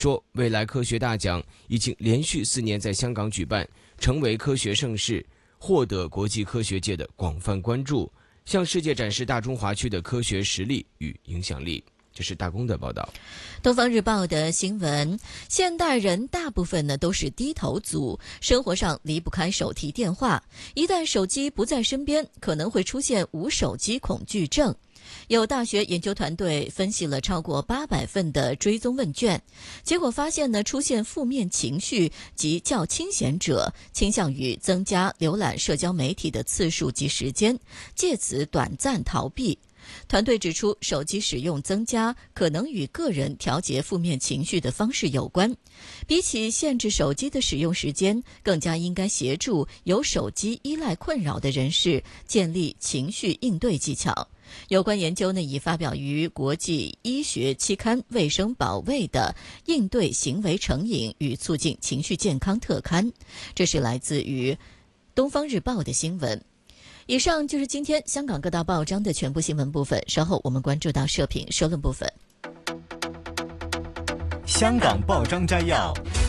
说，未来科学大奖已经连续4年在香港举办，成为科学盛事，获得国际科学界的广泛关注，向世界展示大中华区的科学实力与影响力。这是大公的报道。 东方日报的新闻，现代人大部分呢都是低头族，生活上离不开手提电话，一旦手机不在身边，可能会出现无手机恐惧症。有大学研究团队分析了超过800份的追踪问卷，结果发现呢，出现负面情绪及较清闲者倾向于增加浏览社交媒体的次数及时间，借此短暂逃避。团队指出，手机使用增加可能与个人调节负面情绪的方式有关，比起限制手机的使用时间，更加应该协助有手机依赖困扰的人士建立情绪应对技巧。有关研究呢，已发表于国际医学期刊《卫生保卫的应对行为成瘾与促进情绪健康》特刊。这是来自于东方日报的新闻。以上就是今天香港各大报章的全部新闻部分，稍后我们关注到社评社论部分。 香港报章摘要。